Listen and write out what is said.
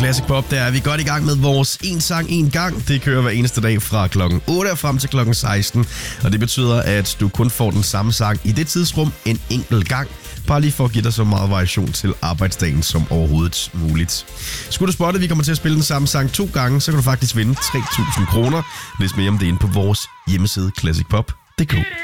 Classic Pop, der er vi godt i gang med vores En Sang En Gang. Det kører hver eneste dag fra klokken 8 og frem til klokken 16. Og det betyder, at du kun får den samme sang i det tidsrum en enkelt gang. Bare lige for at give dig så meget variation til arbejdsdagen som overhovedet muligt. Skulle du spotte, at vi kommer til at spille den samme sang 2 gange, så kan du faktisk vinde 3.000 kroner. Læs mere om det inde på vores hjemmeside classicpop.dk.